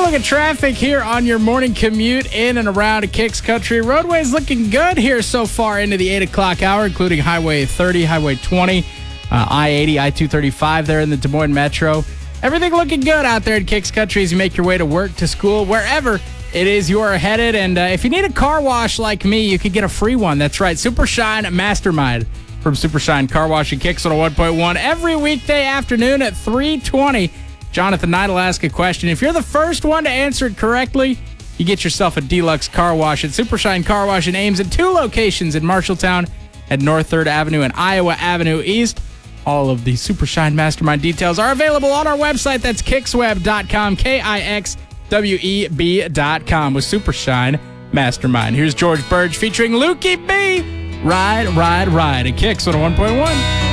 a look at traffic here on your morning commute in and around Kicks Country. Roadway's looking good here so far into the 8 o'clock hour, including Highway 30, Highway 20, I-80, I-235 there in the Des Moines Metro. Everything looking good out there in Kicks Country as you make your way to work, to school, wherever it is you are headed. And if you need a car wash like me, you could get a free one. That's right, Super Shine Mastermind from Super Shine Car Wash and Kicks 101.1 every weekday afternoon at 3:20. Jonathan Knight will ask a question. If you're the first one to answer it correctly, you get yourself a deluxe car wash at Super Shine Car Wash and Ames at 2 locations in Marshalltown at North 3rd Avenue and Iowa Avenue East. All of the Super Shine Mastermind details are available on our website. That's kicksweb.com, KIXWEB.com with Super Shine Mastermind. Here's George Burge featuring Lukey B. Ride, Ride, Ride at Kicks 101.1.